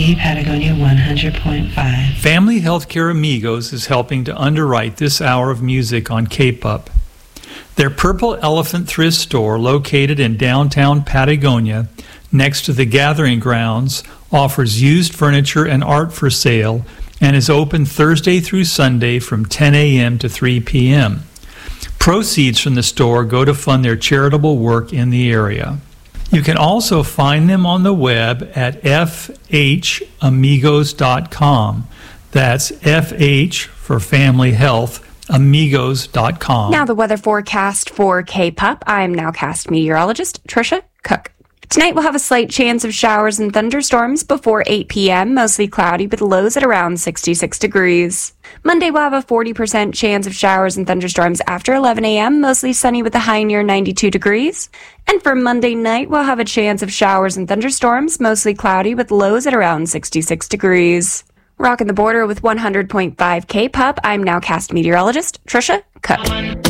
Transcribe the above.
KFMG Patagonia 100.5. Family Healthcare Amigos is helping to underwrite this hour of music on K-Pup. Their Purple Elephant thrift store, located in downtown Patagonia, next to the Gathering Grounds, offers used furniture and art for sale and is open Thursday through Sunday from 10 a.m. to 3 p.m. Proceeds from the store go to fund their charitable work in the area. You can also find them on the web at fhamigos.com. That's FH for Family Health, amigos.com. Now the weather forecast for K-Pup. I'm nowcast meteorologist Trisha Cook. Tonight we'll have a slight chance of showers and thunderstorms before 8 p.m., mostly cloudy with lows at around 66 degrees. Monday we'll have a 40% chance of showers and thunderstorms after 11 a.m., mostly sunny with a high near 92 degrees. And for Monday night, we'll have a chance of showers and thunderstorms, mostly cloudy with lows at around 66 degrees. Rocking the border with 100.5 K-Pup, I'm nowcast meteorologist Trisha Cook.